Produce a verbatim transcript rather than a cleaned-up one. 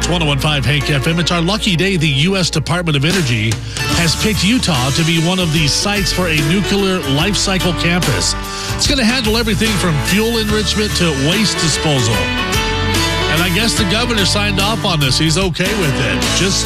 It's one oh one point five Hank F M. It's our lucky day. The U S Department of Energy has picked Utah to be one of the sites for a nuclear life cycle campus. It's going to handle everything from fuel enrichment to waste disposal. And I guess the governor signed off on this. He's okay with it. Just